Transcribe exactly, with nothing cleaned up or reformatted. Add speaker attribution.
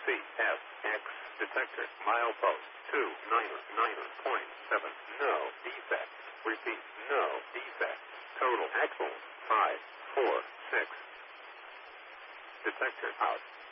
Speaker 1: F X detector milepost two nine nine point seven. No defect. Repeat. No defect. Total axles five four six. Detector out.